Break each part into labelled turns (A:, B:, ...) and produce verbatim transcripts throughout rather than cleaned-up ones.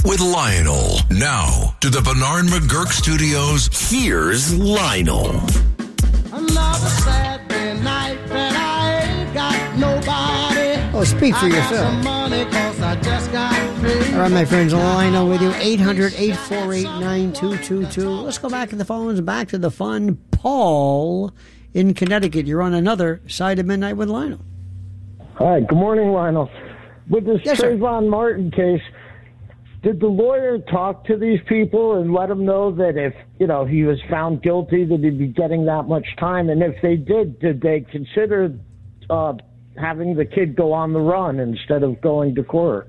A: with Lionel. Now, to the Bernard McGurk Studios, here's Lionel.
B: Another Saturday night and I ain't got nobody.
C: Oh, speak for
B: I got
C: yourself.
B: some money 'cause I just got paid.
C: All right, my friends, Lionel with you, eight hundred, eight four eight, nine two two two. Let's go back to the phones, back to the fun. Paul in Connecticut, you're on another Side of Midnight with Lionel.
D: Hi, good morning, Lionel. With this
C: Yes, sir.
D: Trayvon Martin case, did the lawyer talk to these people and let them know that if, you know, he was found guilty, that he'd be getting that much time? And if they did, did they consider uh, having the kid go on the run instead of going to court?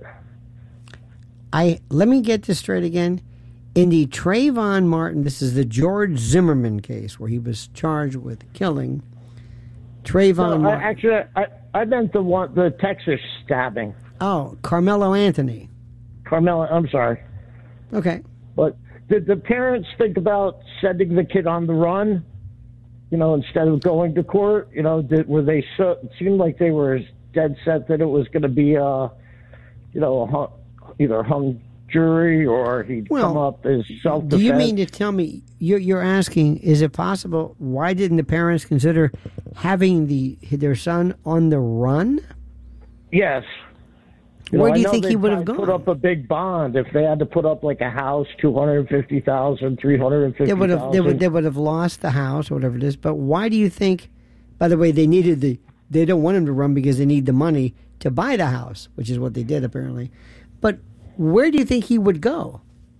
C: I let me get this straight again. In the Trayvon Martin, this is the George Zimmerman case where he was charged with killing Trayvon
D: No, I,
C: Martin.
D: actually, I, I meant the one, the Texas stabbing.
C: Oh, Carmelo Anthony.
D: Carmela, I'm sorry.
C: Okay.
D: But did the parents think about sending the kid on the run, you know, instead of going to court? You know, did, were they so, it seemed like they were dead set that it was going to be, uh, you know, a hung, either hung jury or he'd
C: Well,
D: come up as self-defense.
C: Do you mean to tell me, you're, you're asking, is it possible, why didn't the parents consider having the their son on the run?
D: Yes. You
C: Where
D: know,
C: do you
D: I know
C: think he
D: they'd
C: would have
D: probably
C: gone?
D: Put up a big bond if they had to put up like a house, two hundred fifty thousand, three hundred fifty
C: They
D: thousand.
C: would have they would, they would have lost the house or whatever it is. But why do you think, by the way, they needed the, they don't want him to run because they need the money to buy the house, which is what they did apparently. But where do you think he would go?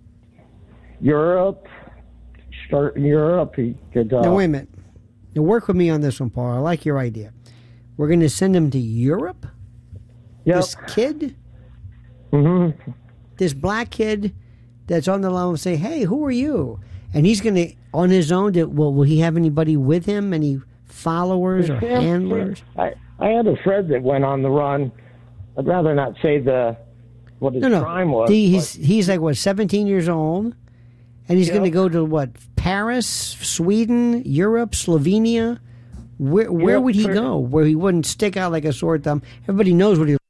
D: Europe, start in Europe. He could. Uh,
C: Now, wait a minute. Now, work with me on this one, Paul. I like your idea. We're going to send him to Europe?
D: Yep.
C: This kid?
D: Mm-hmm.
C: This black kid that's on the line will say, hey, who are you? And he's going to, on his own, to, will, will he have anybody with him? Any followers or
D: Yeah,
C: handlers?
D: I, I had a friend that went on the run. I'd rather not say the what his
C: No, no.
D: crime was.
C: He- he's,
D: but-
C: he's like, what, seventeen years old? And he's
D: Yep.
C: going to go to, what, Paris, Sweden, Europe, Slovenia? Where, where
D: Yep,
C: would he
D: sure.
C: go? Where he wouldn't stick out like a sore thumb? Everybody knows what he